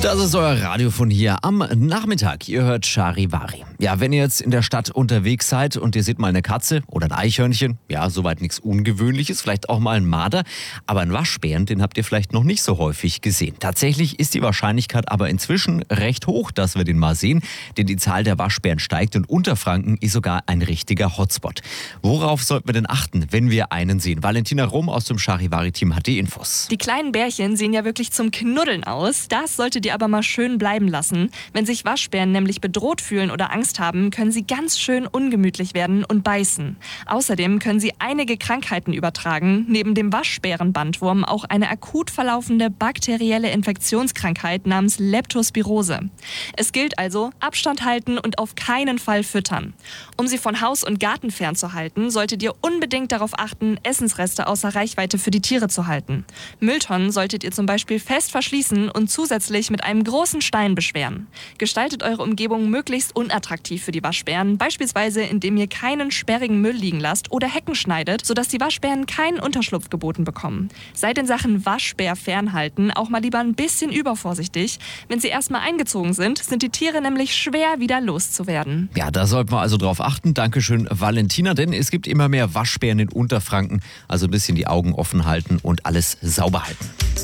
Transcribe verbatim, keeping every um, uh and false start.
Das ist euer Radio von hier am Nachmittag. Ihr hört Charivari. Ja, wenn ihr jetzt in der Stadt unterwegs seid und ihr seht mal eine Katze oder ein Eichhörnchen, ja, soweit nichts Ungewöhnliches, vielleicht auch mal ein Marder, aber einen Waschbären, den habt ihr vielleicht noch nicht so häufig gesehen. Tatsächlich ist die Wahrscheinlichkeit aber inzwischen recht hoch, dass wir den mal sehen, denn die Zahl der Waschbären steigt und Unterfranken ist sogar ein richtiger Hotspot. Worauf sollten wir denn achten, wenn wir einen sehen? Valentina Rom aus dem Charivari-Team hat die Infos. Die kleinen Bärchen sehen ja wirklich zum Knuddeln aus. Das solltet ihr aber mal schön bleiben lassen. Wenn sich Waschbären nämlich bedroht fühlen oder Angst haben, können sie ganz schön ungemütlich werden und beißen. Außerdem können sie einige Krankheiten übertragen. Neben dem Waschbärenbandwurm auch eine akut verlaufende bakterielle Infektionskrankheit namens Leptospirose. Es gilt also, Abstand halten und auf keinen Fall füttern. Um sie von Haus und Garten fernzuhalten, solltet ihr unbedingt darauf achten, Essensreste außer Reichweite für die Tiere zu halten. Mülltonnen solltet ihr zum Beispiel fest verschließen und zusätzlich mit einem großen Stein beschweren. Gestaltet eure Umgebung möglichst unattraktiv für die Waschbären, beispielsweise indem ihr keinen sperrigen Müll liegen lasst oder Hecken schneidet, sodass die Waschbären keinen Unterschlupf geboten bekommen. Seid in Sachen Waschbär fernhalten auch mal lieber ein bisschen übervorsichtig. Wenn sie erstmal eingezogen sind, sind die Tiere nämlich schwer wieder loszuwerden. Ja, da sollten wir also drauf achten. Dankeschön, Valentina, denn es gibt immer mehr Waschbären in Unterfranken. Also ein bisschen die Augen offen halten und alles sauber halten.